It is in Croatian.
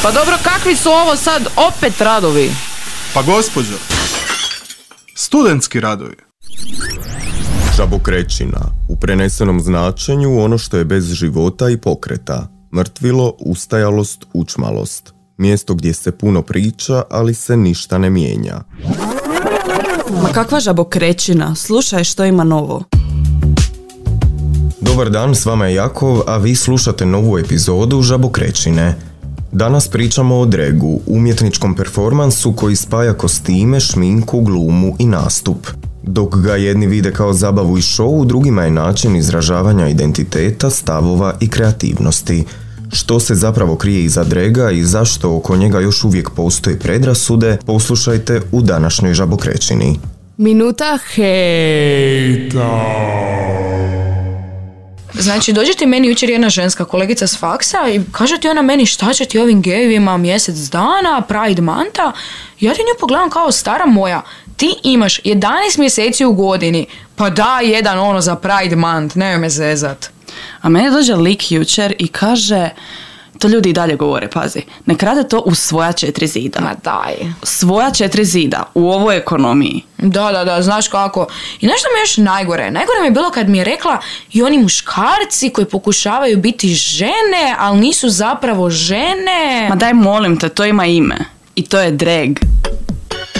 Pa dobro, kakvi su ovo sad opet radovi? Pa gospođo, studentski radovi. Žabokrećina, u prenesenom značenju ono što je bez života i pokreta. Mrtvilo, ustajalost, učmalost. Mjesto gdje se puno priča, ali se ništa ne mijenja. Ma kakva žabokrećina, slušaj što ima novo. Dobar dan, s vama je Jakov, a vi slušate novu epizodu Žabokrećine. Danas pričamo o dregu, umjetničkom performansu koji spaja kostime, šminku, glumu i nastup. Dok ga jedni vide kao zabavu i show, drugima je način izražavanja identiteta, stavova i kreativnosti. Što se zapravo krije iza drega i zašto oko njega još uvijek postoje predrasude, poslušajte u današnjoj Žabokrećini. Minuta hejta. Znači, dođe ti meni jučer jedna ženska kolegica s faksa i kaže ti ona meni šta će ti ovim gejevima mjesec dana, Pride monta. Ja ti nju pogledam kao stara moja. Ti imaš 11 mjeseci u godini, pa daj jedan ono za Pride month, nemoj me zezat. A meni dođe lik jučer i kaže, to ljudi i dalje govore, pazi, nek rade to u svoja 4 zida. Ma daj. Svoja 4 zida u ovoj ekonomiji. Da, znaš kako. I znaš što mi je još najgore? Najgore mi je bilo kad mi je rekla i oni muškarci koji pokušavaju biti žene, ali nisu zapravo žene. Ma daj molim te, to ima ime. I to je drag.